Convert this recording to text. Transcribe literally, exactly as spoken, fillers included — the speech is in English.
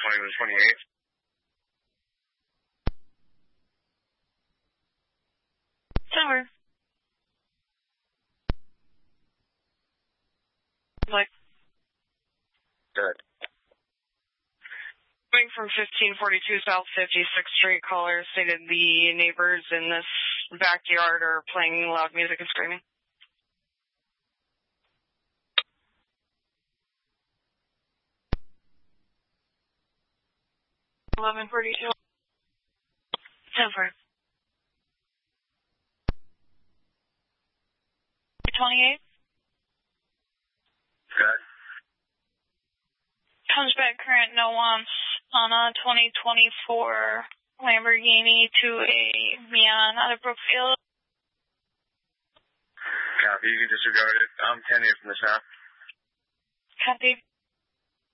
twenty to twenty-eight. Denver. Like. Good. Coming from fifteen forty-two South fifty-sixth Street, caller stated the neighbors in this backyard are playing loud music and screaming. eleven forty-two. Denver. twenty-eight. Good. Comes back current, no wants on a twenty twenty-four Lamborghini to a Neon out of Brookfield. Copy, you can disregard it. I'm ten from the south. Copy.